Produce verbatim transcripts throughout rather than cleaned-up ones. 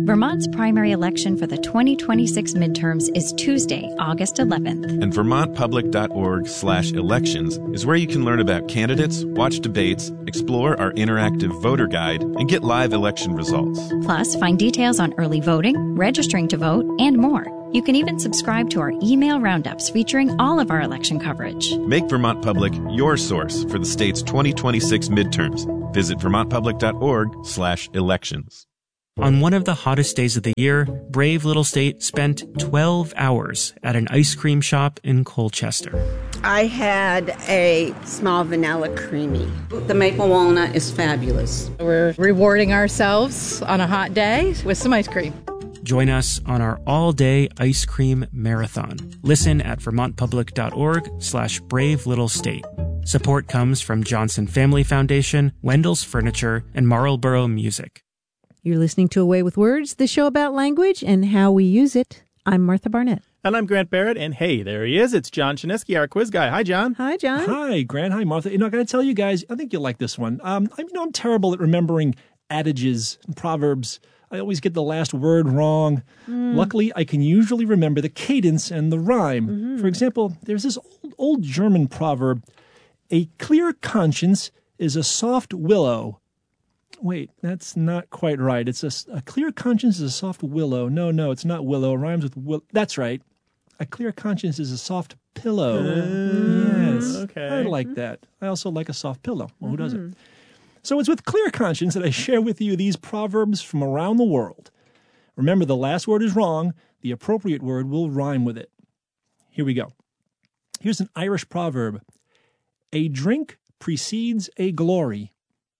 Vermont's primary election for the twenty twenty-six midterms is Tuesday, August eleventh. And vermontpublic.org slash elections is where you can learn about candidates, watch debates, explore our interactive voter guide, and get live election results. Plus, find details on early voting, registering to vote, and more. You can even subscribe to our email roundups featuring all of our election coverage. Make Vermont Public your source for the state's twenty twenty-six midterms. Visit vermontpublic.org slash elections. On one of the hottest days of the year, Brave Little State spent twelve hours at an ice cream shop in Colchester. I had a small vanilla creamy. The maple walnut is fabulous. We're rewarding ourselves on a hot day with some ice cream. Join us on our all-day ice cream marathon. Listen at vermontpublic.org slash brave little state. Support comes from Johnson Family Foundation, Wendell's Furniture, and Marlboro Music. You're listening to A Way with Words, the show about language and how we use it. I'm Martha Barnett. And I'm Grant Barrett, and hey, there he is. It's John Chinesky, our quiz guy. Hi, John. Hi, John. Hi, Grant. Hi, Martha. You know, I got to tell you guys, I think you'll like this one. Um, I, you know, I'm terrible at remembering adages and proverbs. I always get the last word wrong. Mm. Luckily, I can usually remember the cadence and the rhyme. Mm-hmm. For example, there's this old, old German proverb, a clear conscience is a soft willow. Wait, that's not quite right. It's a, a clear conscience is a soft willow. No, no, it's not willow. It rhymes with will. That's right. A clear conscience is a soft pillow. Uh, yes. Okay. I like that. I also like a soft pillow. Well, who mm-hmm. doesn't? So it's with clear conscience that I share with you these proverbs from around the world. Remember, the last word is wrong. The appropriate word will rhyme with it. Here we go. Here's an Irish proverb. A drink precedes a glory.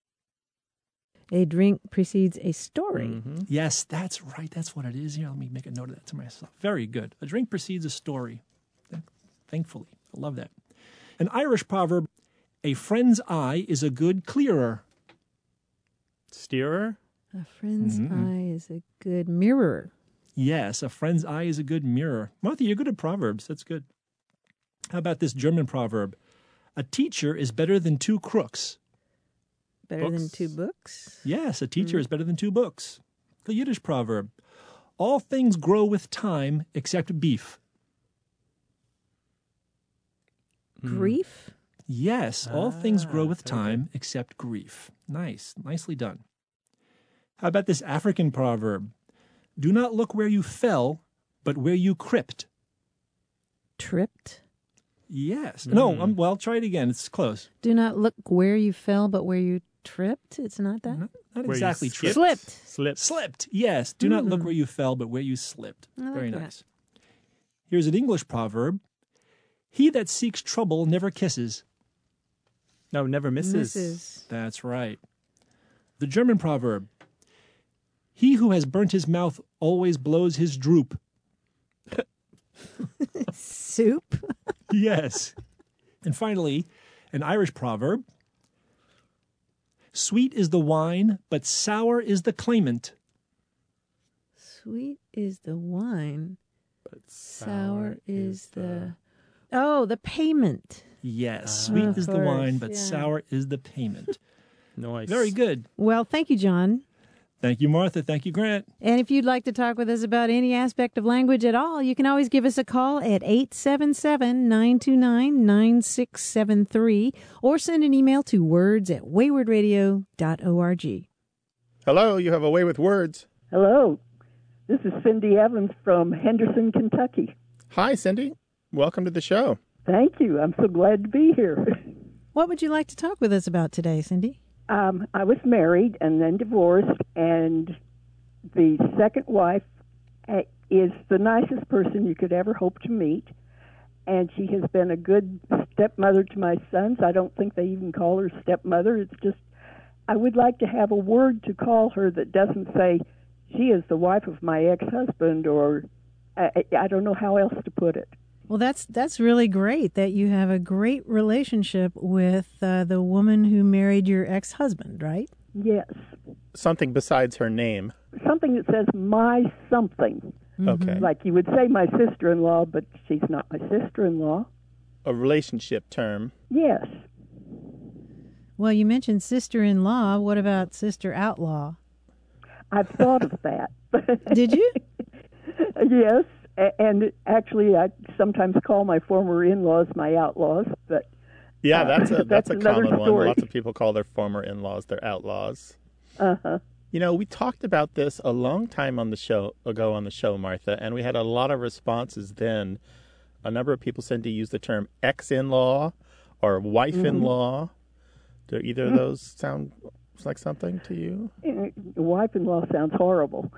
A drink precedes a story. Mm-hmm. Yes, that's right. That's what it is. Here, let me make a note of that to myself. Very good. A drink precedes a story. Thankfully. I love that. An Irish proverb, a friend's eye is a good clearer. Steerer? A friend's mm-hmm. eye is a good mirror. Yes, a friend's eye is a good mirror. Martha, you're good at proverbs. That's good. How about this German proverb? A teacher is better than two crooks. Better books. than two books? Yes, a teacher mm. is better than two books. The Yiddish proverb, all things grow with time except beef. Grief? Yes, all ah, things grow with okay. time except grief. Nice, nicely done. How about this African proverb? Do not look where you fell, but where you cripped. Tripped? Yes. Mm. No, um, well, try it again. It's close. Do not look where you fell, but where you tripped? It's not that? Not, not where exactly tripped. Slipped. Slipped. Slipped, yes. Do mm. not look where you fell, but where you slipped. Like Very that. nice. Here's an English proverb. He that seeks trouble never kisses. No, never misses. Misses. That's right. The German proverb. He who has burnt his mouth always blows his droop. Soup? Yes. And finally, an Irish proverb. Sweet is the wine, but sour is the claimant. Sweet is the wine, but sour, sour is, is the... the... Oh, the payment. Yes, Uh, sweet of is the course, wine, but yeah. sour is the payment. Nice. Very good. Well, thank you, John. Thank you, Martha. Thank you, Grant. And if you'd like to talk with us about any aspect of language at all, you can always give us a call at eight seven seven, nine two nine, nine six seven three or send an email to words at wayward radio dot org. Hello, you have a way with words. Hello. This is Cindy Evans from Henderson, Kentucky. Hi, Cindy. Welcome to the show. Thank you. I'm so glad to be here. What would you like to talk with us about today, Cindy? Um, I was married and then divorced, and the second wife is the nicest person you could ever hope to meet, and she has been a good stepmother to my sons. I don't think they even call her stepmother. It's just, I would like to have a word to call her that doesn't say, she is the wife of my ex-husband, or I, I don't know how else to put it. Well, that's that's really great that you have a great relationship with uh, the woman who married your ex-husband, right? Yes. Something besides her name. Something that says my something. Okay. Like you would say my sister-in-law, but she's not my sister-in-law. A relationship term. Yes. Well, you mentioned sister-in-law. What about sister-outlaw? I've thought of that. Did you? Yes, and actually, I sometimes call my former in-laws my outlaws, but yeah, uh, that's a that's, that's a another common story. one. Lots of people call their former in-laws their outlaws. Uh-huh. You know, we talked about this a long time on the show ago on the show, Martha, and we had a lot of responses then. A number of people said to use the term ex-in-law or wife-in-law. Mm-hmm. Do either of those sound like something to you? Wife-in-law sounds horrible.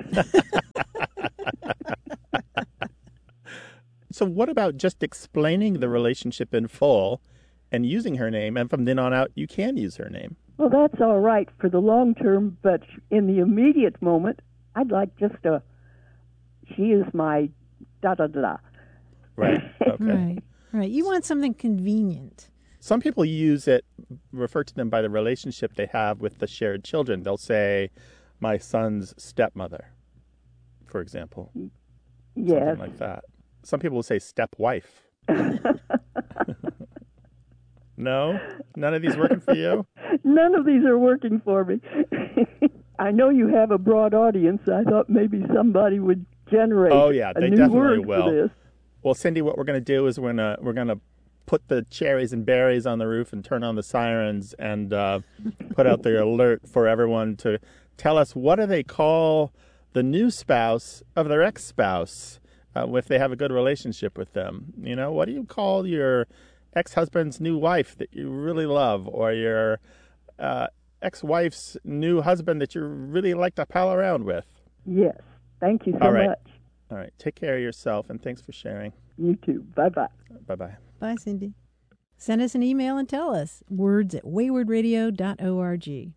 So what about just explaining the relationship in full and using her name, and from then on out, you can use her name? Well, that's all right for the long term, but in the immediate moment, I'd like just a, she is my da-da-da. Right, okay. Right, right. You want something convenient. Some people use it, refer to them by the relationship they have with the shared children. They'll say, my son's stepmother, for example. Yes. Something like that. Some people will say stepwife. No? None of these working for you? None of these are working for me. I know you have a broad audience. I thought maybe somebody would generate oh, yeah, a they new definitely word will. for this. Well, Cindy, what we're going to do is we're going to we're going to put the cherries and berries on the roof and turn on the sirens and uh, put out the alert for everyone to tell us, what do they call the new spouse of their ex-spouse uh, if they have a good relationship with them? You know, what do you call your ex-husband's new wife that you really love, or your uh, ex-wife's new husband that you really like to pal around with? Yes. Thank you so All right. much. All right. Take care of yourself, and thanks for sharing. You too. Bye-bye. Bye-bye. Bye, Cindy. Send us an email and tell us. Words at wayward radio dot org.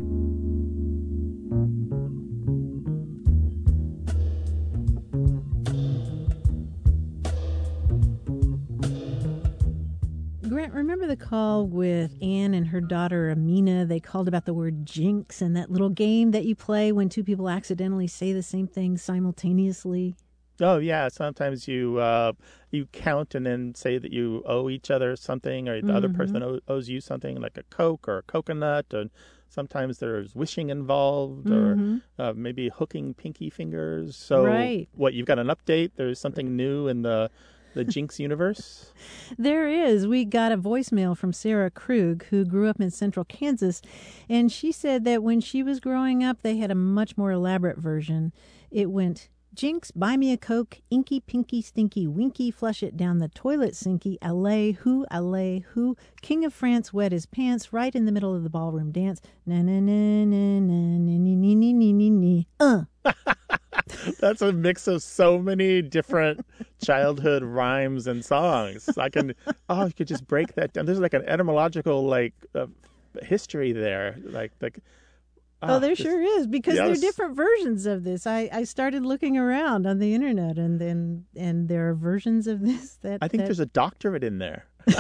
Grant, remember the call with Anne and her daughter Amina? They called about the word jinx and that little game that you play when two people accidentally say the same thing simultaneously. Oh, yeah. Sometimes you uh, you count and then say that you owe each other something, or the mm-hmm. other person o- owes you something, like a Coke or a coconut. And sometimes there's wishing involved, mm-hmm. or uh, maybe hooking pinky fingers. So right. What, you've got an update? There's something new in the the Jinx universe? There is. We got a voicemail from Sarah Krug, who grew up in central Kansas, and she said that when she was growing up, they had a much more elaborate version. It went, Jinx, buy me a Coke, inky, pinky, stinky, winky, flush it down the toilet sinky, allay, who, allay, who, King of France wet his pants right in the middle of the ballroom dance, na na na na na na na na na na na uh. That's a mix of so many different childhood rhymes and songs. I can, oh, you could just break that down. There's like an etymological, like, uh, history there. Like, like. Oh, there just, sure is, because yes. there are different versions of this. I, I started looking around on the internet, and then and there are versions of this that I think that... there's a doctorate in there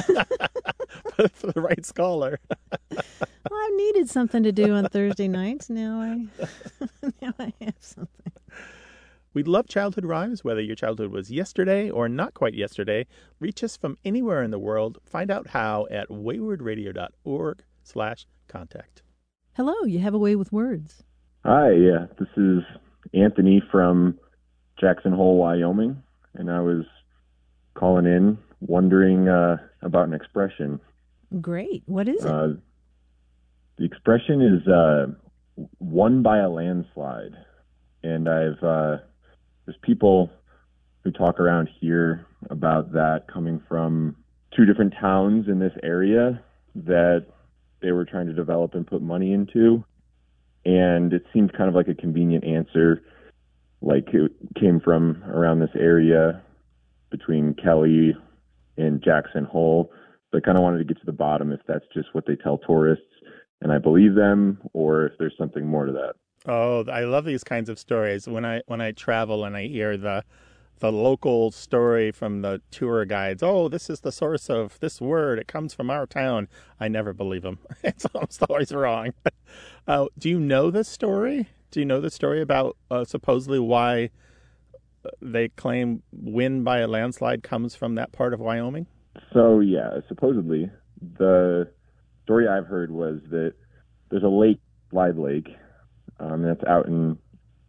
for, for the right scholar. Well, I've needed something to do on Thursday nights. Now I now I have something. We love childhood rhymes, whether your childhood was yesterday or not quite yesterday. Reach us from anywhere in the world. Find out how at wayward radio dot org slash contact. Hello, you have a way with words. Hi, yeah, this is Anthony from Jackson Hole, Wyoming, and I was calling in wondering uh, about an expression. Great. What is it? Uh, the expression is uh, won by a landslide, and I've uh, there's people who talk around here about that coming from two different towns in this area that they were trying to develop and put money into. And it seemed kind of like a convenient answer, like it came from around this area between Kelly and Jackson Hole. So I kind of wanted to get to the bottom if that's just what they tell tourists and I believe them, or if there's something more to that. Oh, I love these kinds of stories. When I when I travel and I hear the the local story from the tour guides, oh, this is the source of this word, it comes from our town, I never believe them. It's almost always wrong. Uh, do you know the story? Do you know the story about uh, supposedly why they claim win by a landslide comes from that part of Wyoming? So, yeah, supposedly the story I've heard was that there's a lake, Slide Lake, Um, that's out in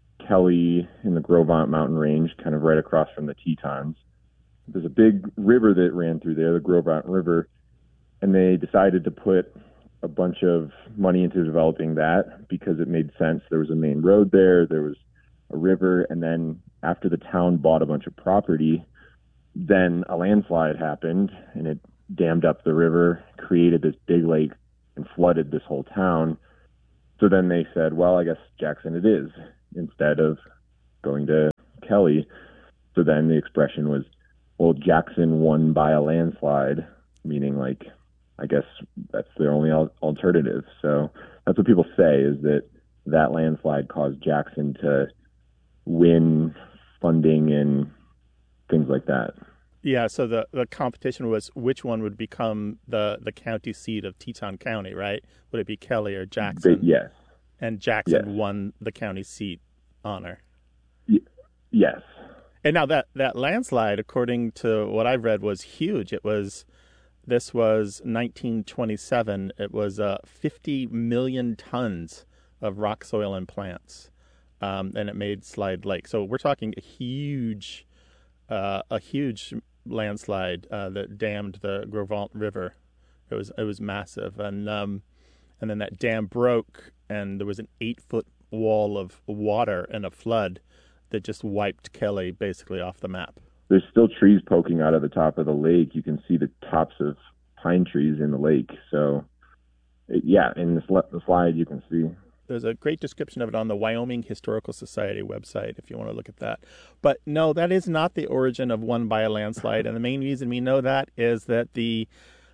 Kelly in the Gros Ventre mountain range, kind of right across from the Tetons. There's a big river that ran through there, the Gros Ventre River, and they decided to put a bunch of money into developing that because it made sense. There was a main road there, there was a river, and then after the town bought a bunch of property, then a landslide happened, and it dammed up the river, created this big lake, and flooded this whole town. So then they said, well, I guess Jackson it is, instead of going to Kelly. So then the expression was, well, Jackson won by a landslide, meaning like, I guess that's their only al- alternative. So that's what people say, is that that landslide caused Jackson to win funding and things like that. Yeah, so the, the competition was which one would become the, the county seat of Teton County, right? Would it be Kelly or Jackson? They, yes. And Jackson yes. won the county seat honor. Y- yes. And now that, that landslide, according to what I've read, was huge. It was, this was nineteen twenty-seven. It was uh, fifty million tons of rock, soil, and plants. Um, and it made Slide Lake. So we're talking a huge, uh, a huge landslide uh, that dammed the Gros Ventre River. It was it was massive, and um, and then that dam broke, and there was an eight foot wall of water and a flood that just wiped Kelly basically off the map. There's still trees poking out of the top of the lake. You can see the tops of pine trees in the lake. So, it, yeah, in the, sl- the slide you can see. There's a great description of it on the Wyoming Historical Society website if you want to look at that. But no, that is not the origin of won by a landslide. And the main reason we know that is that the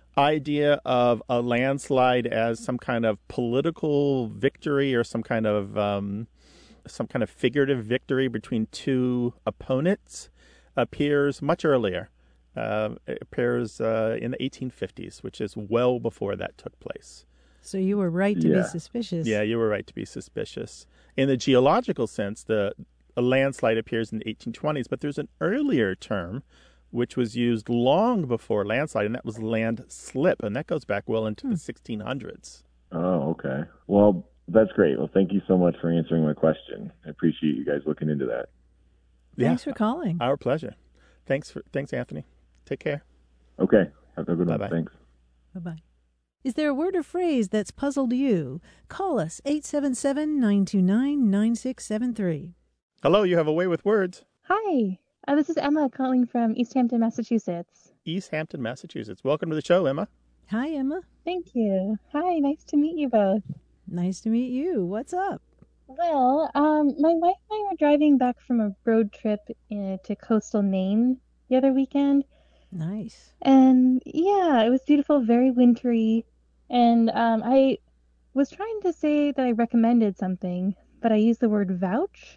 idea of a landslide as some kind of political victory or some kind of um, some kind of figurative victory between two opponents appears much earlier. Uh, it appears uh, in the eighteen fifties, which is well before that took place. So you were right to yeah. be suspicious. Yeah, you were right to be suspicious. In the geological sense, the a landslide appears in the eighteen twenties, but there's an earlier term which was used long before landslide, and that was landslip, and that goes back well into hmm. the sixteen hundreds. Oh, okay. Well, that's great. Well, thank you so much for answering my question. I appreciate you guys looking into that. Thanks yeah, for calling. Our pleasure. Thanks, for thanks, Anthony. Take care. Okay. Have a good Bye-bye. one. Thanks. Bye-bye. Is there a word or phrase that's puzzled you? Call us, eight seven seven, nine two nine, nine six seven three. Hello, you have a way with words. Hi, uh, this is Emma calling from East Hampton, Massachusetts. East Hampton, Massachusetts. Welcome to the show, Emma. Hi, Emma. Thank you. Hi, nice to meet you both. Nice to meet you. What's up? Well, um, my wife and I were driving back from a road trip uh, to coastal Maine the other weekend. Nice. And yeah, it was beautiful, very wintry. And um, I was trying to say that I recommended something, but I used the word vouch.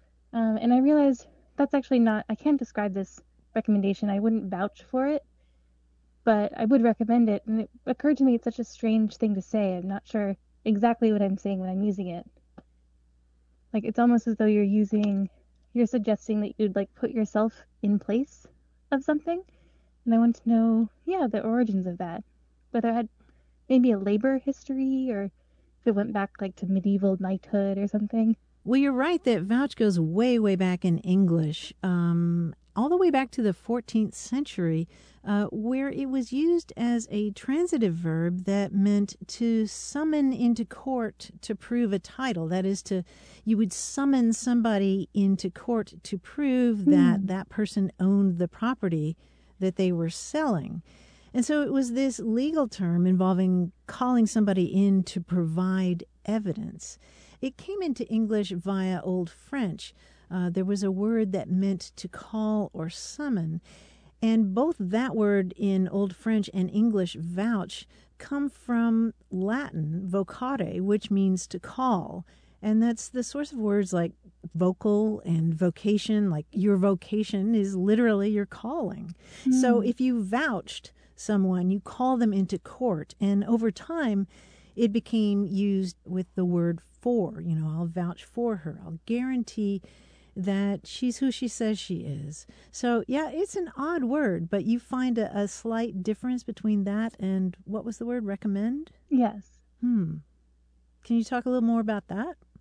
Um, and I realized that's actually not, I can't describe this recommendation. I wouldn't vouch for it, but I would recommend it. And it occurred to me it's such a strange thing to say. I'm not sure exactly what I'm saying when I'm using it. Like, it's almost as though you're using, you're suggesting that you'd like put yourself in place of something. And I want to know, yeah, the origins of that. Whether it had maybe a labor history or if it went back like to medieval knighthood or something. Well, you're right that vouch goes way, way back in English, um, all the way back to the fourteenth century, uh, where it was used as a transitive verb that meant to summon into court to prove a title. That is, to you would summon somebody into court to prove mm. that that person owned the property that they were selling. And so it was this legal term involving calling somebody in to provide evidence. It came into English via Old French. Uh, there was a word that meant to call or summon. And both that word in Old French and English vouch come from Latin vocare, which means to call. And that's the source of words like vocal and vocation. Like your vocation is literally your calling. Mm. So if you vouched someone, you call them into court. And over time, it became used with the word for. You know, I'll vouch for her. I'll guarantee that she's who she says she is. So, yeah, it's an odd word, but you find a, a slight difference between that and what was the word, recommend? Yes. Hmm. Can you talk a little more about that?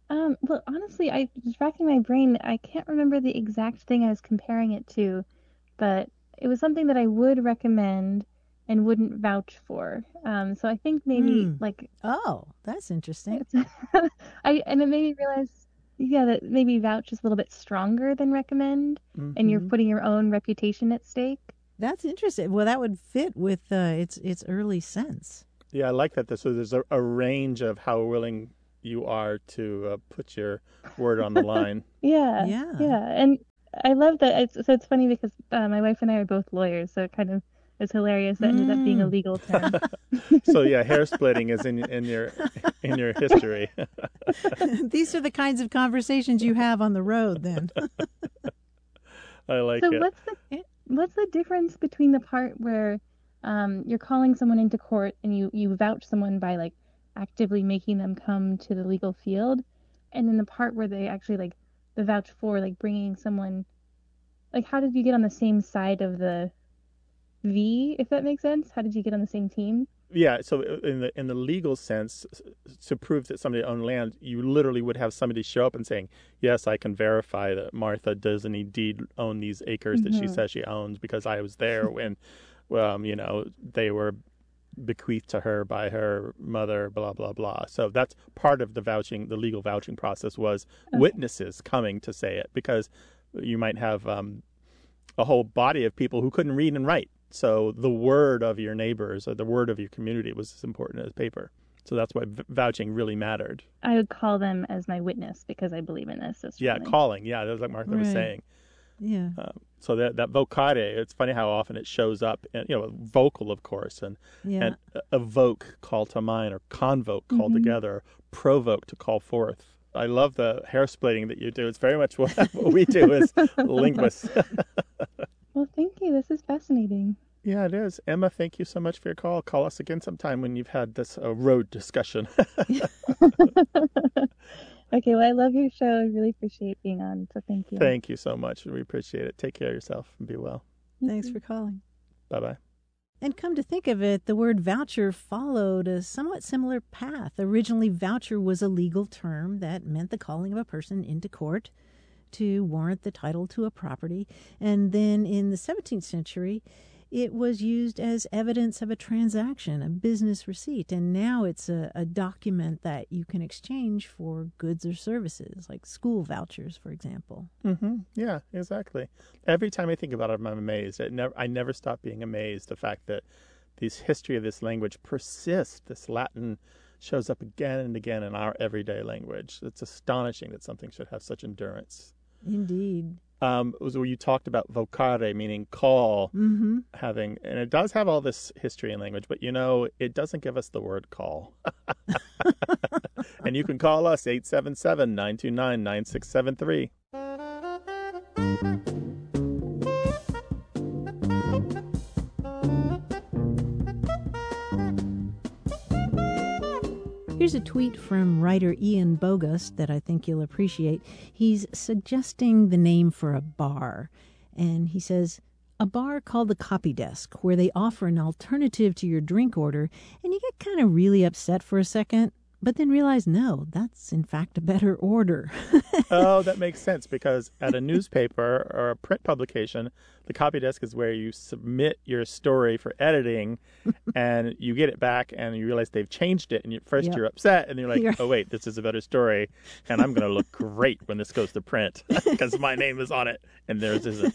Um, well, honestly, I was racking my brain. I can't remember the exact thing I was comparing it to, but it was something that I would recommend and wouldn't vouch for. Um, so I think maybe Hmm. like Oh, that's interesting. I and it made me realize, yeah, that maybe vouch is a little bit stronger than recommend, and you're Mhm. putting your own reputation at stake. That's interesting. Well, that would fit with uh, its its early sense. Yeah, I like that. So there's a, a range of how willing you are to uh, put your word on the line. Yeah, Yeah. yeah, and I love that. It's, so it's funny because uh, my wife and I are both lawyers, so it kind of is hilarious that ended up being a Mm. legal term. So yeah, hair splitting is in in your in your history. These are the kinds of conversations you have on the road then. I like So it. what's the what's the difference between the part where um, you're calling someone into court and you you vouch someone by like actively making them come to the legal field, and then the part where they actually like the vouch for like bringing someone, like how did you get on the same side of the V, if that makes sense? How did you get on the same team? Yeah, so in the in the legal sense, to prove that somebody owned land, you literally would have somebody show up and saying, "Yes, I can verify that Martha does indeed own these acres that she Mhm. says she owns because I was there when, um, you know, they were bequeathed to her by her mother." Blah blah blah. So that's part of the vouching, the legal vouching process was Okay. witnesses coming to say it, because you might have um, a whole body of people who couldn't read and write. So the word of your neighbors or the word of your community was as important as paper. So that's why v- vouching really mattered. I would call them as my witness because I believe in this. So Yeah, strongly. calling. Yeah, that was like Martha was Right. saying. Yeah. Um, so that that vocare, it's funny how often it shows up. And, you know, vocal, of course, and Yeah. and evoke, call to mind, or convoke, call Mhm. together, provoke, to call forth. I love the hair splitting that you do. It's very much what, what we do as linguists. Well, thank you. This is fascinating. Yeah, it is. Emma, thank you so much for your call. Call us again sometime when you've had this uh, road discussion. Okay, well, I love your show. I really appreciate being on, so thank you. Thank you so much. We appreciate it. Take care of yourself and be well. Thanks for calling. Bye-bye. And come to think of it, the word voucher followed a somewhat similar path. Originally, voucher was a legal term that meant the calling of a person into court to warrant the title to a property. And then in the seventeenth century, it was used as evidence of a transaction, a business receipt. And now it's a, a document that you can exchange for goods or services, like school vouchers, for example. Mm-hmm. Yeah, exactly. Every time I think about it, I'm amazed. It never, I never stop being amazed. The fact that this history of this language persists. This Latin shows up again and again in our everyday language. It's astonishing that something should have such endurance. Indeed. Um, it was where you talked about vocare, meaning call, Mm-hmm. having, and it does have all this history and language, but you know, it doesn't give us the word call. And you can call us eight seven seven, nine two nine, nine six seven three. Here's a tweet from writer Ian Bogus that I think you'll appreciate. He's suggesting the name for a bar. And he says, a bar called the Copy Desk, where they offer an alternative to your drink order, and you get kind of really upset for a second, but then realize, no, that's in fact a better order. Oh, that makes sense, because at a newspaper or a print publication, the copy desk is where you submit your story for editing, and you get it back, and you realize they've changed it, and you, first Yep. you're upset, and you're like, You're- oh, wait, this is a better story, and I'm going to look great when this goes to print, because my name is on it, and theirs isn't.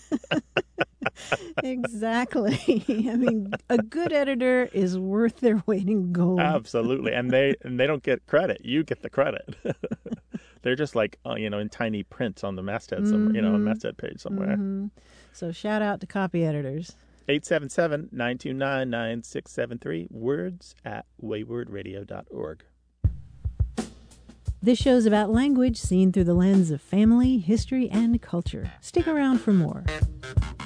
Exactly. I mean, a good editor is worth their weight in gold. Absolutely, and they and they don't get credit. You get the credit. They're just like, uh, you know, in tiny print on the masthead, somewhere, you know, on the Mhm. masthead page somewhere. Mhm. So shout out to copy editors. eight seven seven, nine two nine, nine six seven three, words at wayward radio dot org. This show's about language seen through the lens of family, history, and culture. Stick around for more.